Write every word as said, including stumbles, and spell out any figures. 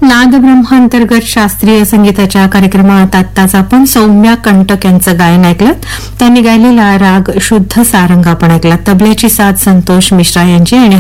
नादब्रह्म अंतर्गत शास्त्रीय संगीताच्या कार्यक्रमात आत्ताच आपण सौम्या कंटक यांचं गायन ऐकलं. त्यांनी गायलेला राग शुद्ध सारंग आपण ऐकला. तबल्याची साथ संतोष मिश्रा यांची आणि